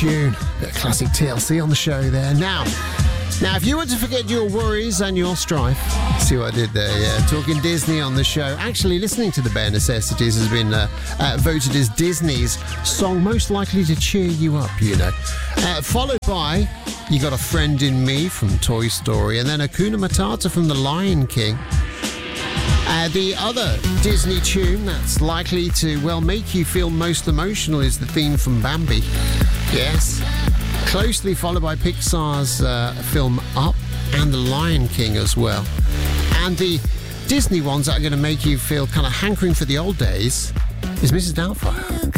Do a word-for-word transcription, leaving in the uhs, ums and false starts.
tune. Bit of classic T L C on the show there. Now, now, if you want to forget your worries and your strife, see what I did there, yeah, talking Disney on the show. Actually, listening to the Bare Necessities has been uh, uh, voted as Disney's song most likely to cheer you up, you know. Uh, followed by You Got a Friend in Me from Toy Story, and then Hakuna Matata from The Lion King. Uh, the other Disney tune that's likely to, well, make you feel most emotional is the theme from Bambi. Yes. Closely followed by Pixar's uh, film Up and The Lion King as well. And the Disney ones that are going to make you feel kind of hankering for the old days is Missus Doubtfire.